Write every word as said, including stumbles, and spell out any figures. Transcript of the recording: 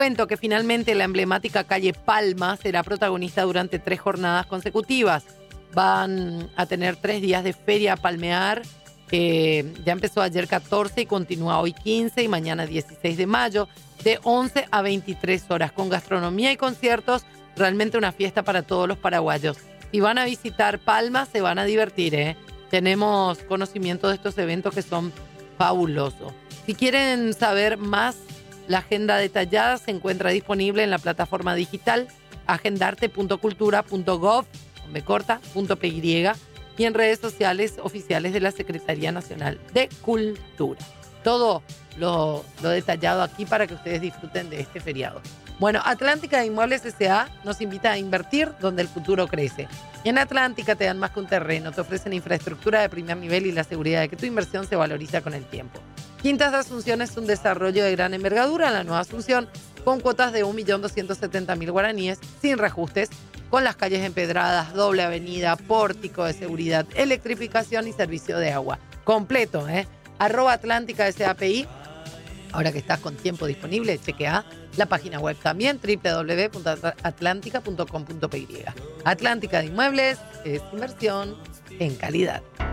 Cuento que finalmente la emblemática calle Palma será protagonista durante tres jornadas consecutivas. Van a tener tres días de feria a palmear. Eh, ya empezó ayer catorce y continúa hoy quince y mañana dieciséis de mayo, de once a veintitrés horas, con gastronomía y conciertos. Realmente una fiesta para todos los paraguayos. Si van a visitar Palma, se van a divertir, ¿eh? Tenemos conocimiento de estos eventos que son fabulosos. Si quieren saber más, la agenda detallada se encuentra disponible en la plataforma digital agendarte punto cultura punto gov punto p y y en redes sociales oficiales de la Secretaría Nacional de Cultura. Todo lo, lo detallado aquí para que ustedes disfruten de este feriado. Bueno, Atlántica Inmuebles S A nos invita a invertir donde el futuro crece. Y en Atlántica te dan más que un terreno, te ofrecen infraestructura de primer nivel y la seguridad de que tu inversión se valoriza con el tiempo. Quintas de Asunción es un desarrollo de gran envergadura en la Nueva Asunción, con cuotas de un millón doscientos setenta mil guaraníes, sin reajustes, con las calles empedradas, doble avenida, pórtico de seguridad, electrificación y servicio de agua. Completo, ¿eh? Arroba Atlántica S A P I. Ahora que estás con tiempo disponible, chequea la página web también, doble u doble u doble u punto atlántica punto com punto p y. Atlántica de Inmuebles es inversión en calidad.